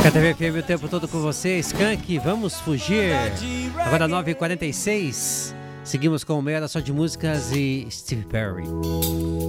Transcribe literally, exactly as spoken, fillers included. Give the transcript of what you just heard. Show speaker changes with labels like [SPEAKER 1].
[SPEAKER 1] K T V F M o tempo todo com você, Skank, vamos fugir. Agora nove e quarenta e seis, seguimos com meia hora só de músicas e Steve Perry.